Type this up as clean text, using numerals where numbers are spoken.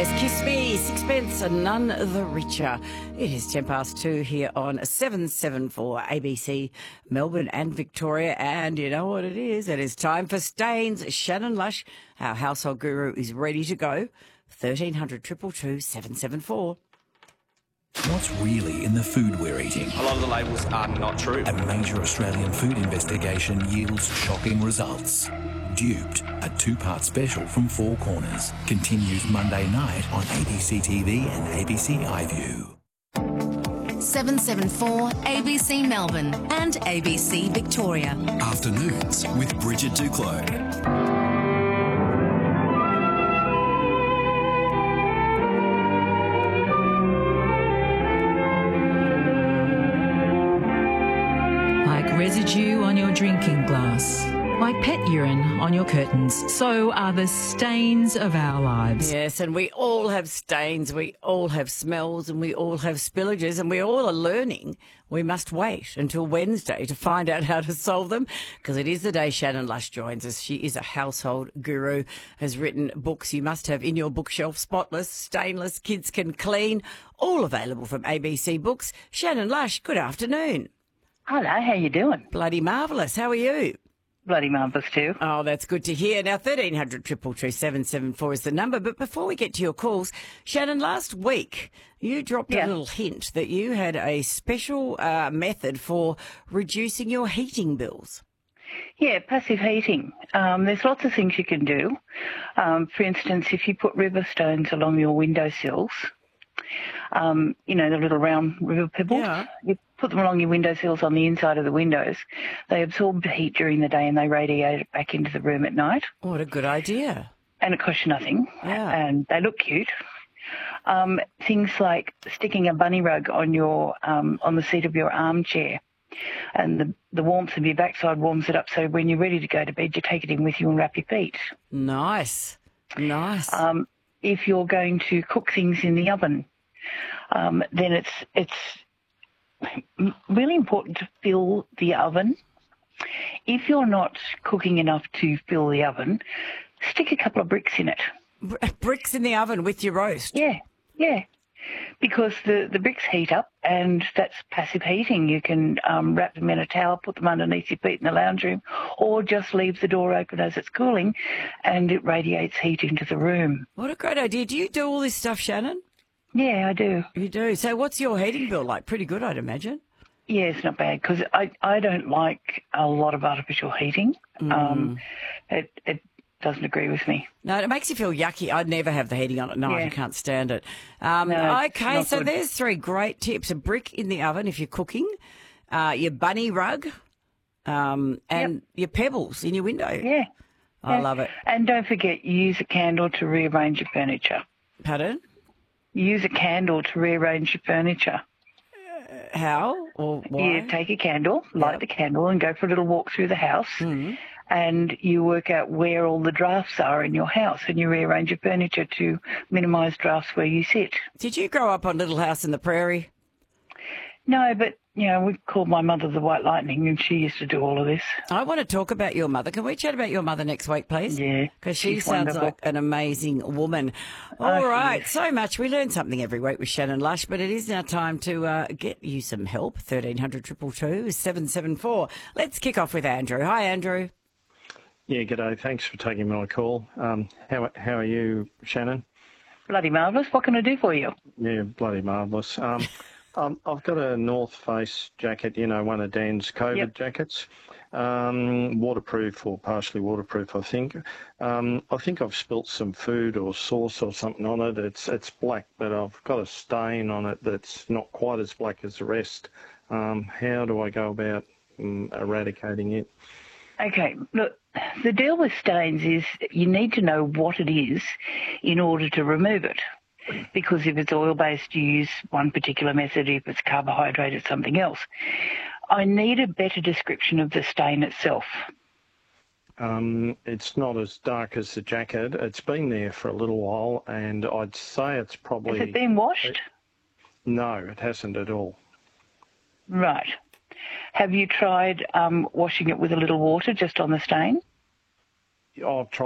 Yes, Kiss Me, sixpence and none the richer. It is 2:10 here on 774 ABC, Melbourne and Victoria. And you know what it is? It is time for Stains. Shannon Lush, our household guru, is ready to go. 1300 222 774. What's really in the food we're eating? A lot of the labels are not true. A major Australian food investigation yields shocking results. Duped, a two-part special from Four Corners, continues Monday night on ABC TV and ABC iView. 774 ABC Melbourne and ABC Victoria. Afternoons with Bridget Duclos. Like residue on your drinking glass, like pet urine on your curtains, so are the stains of our lives. Yes, and we all have stains, we all have smells, and we all have spillages, and we all are learning. We must wait until Wednesday to find out how to solve them, because it is the day Shannon Lush joins us. She is a household guru, has written books you must have in your bookshelf, spotless, stainless, kids can clean, all available from ABC Books. Shannon Lush, good afternoon. Hello, how you doing? Bloody marvellous. How are you? Bloody marvellous too. Oh, that's good to hear. Now, 1300 222 774 is the number. But before we get to your calls, Shannon, last week you dropped a little hint that you had a special method for reducing your heating bills. Yeah, passive heating. There's lots of things you can do. For instance, if you put river stones along your windowsills, you know, the little round river pebbles, you put them along your windowsills on the inside of the windows. They absorb the heat during the day and they radiate it back into the room at night. What a good idea. And it costs you nothing. Yeah. And they look cute. Things like sticking a bunny rug on your on the seat of your armchair, and the warmth of your backside warms it up, so when you're ready to go to bed, you take it in with you and wrap your feet. Nice. Nice. If you're going to cook things in the oven, then it's really important to fill the oven. If you're not cooking enough to fill the oven, stick a couple of bricks in it. Bricks in the oven with your roast? Yeah. Because the bricks heat up, and that's passive heating. You can wrap them in a towel, put them underneath your feet in the lounge room, or just leave the door open as it's cooling, and it radiates heat into the room. What a great idea. Do you do all this stuff, Shannon? Yeah, I do. You do. So what's your heating bill like? Pretty good, I'd imagine. Yeah, it's not bad, because I don't like a lot of artificial heating. It doesn't agree with me. No, it makes you feel yucky. I'd never have the heating on at night. Yeah. I can't stand it. No, okay, so good. there's three great tips. A brick in the oven if you're cooking, your bunny rug, and your pebbles in your window. Yeah. I love it. And don't forget, you use a candle to rearrange your furniture. Pardon? You use a candle to rearrange your furniture. How or why? You take a candle, light the candle, and go for a little walk through the house. And you work out where all the drafts are in your house, and you rearrange your furniture to minimise drafts where you sit. Did you grow up on Little House in the Prairie? No, but, you know, we called my mother the White Lightning, and she used to do all of this. I want to talk about your mother. Can we chat about your mother next week, please? Yeah, Because she she's sounds wonderful. like an amazing woman. All right, so much. We learn something every week with Shannon Lush, but it is now time to get you some help. 1300 222 774. Let's kick off with Andrew. Hi, Andrew. Yeah, g'day. Thanks for taking my call. How are you, Shannon? Bloody marvellous. What can I do for you? Yeah, bloody marvellous. I've got a North Face jacket, you know, one of Dan's COVID jackets, waterproof or partially waterproof, I think. I think I've spilt some food or sauce or something on it. It's black, but I've got a stain on it that's not quite as black as the rest. How do I go about eradicating it? Okay, look, the deal with stains is you need to know what it is in order to remove it. Because if it's oil-based, you use one particular method. If it's carbohydrate, it's something else. I need a better description of the stain itself. It's not as dark as the jacket. It's been there for a little while, and I'd say it's probably... Has it been washed? No, it hasn't at all. Right. Have you tried washing it with a little water just on the stain? I've tried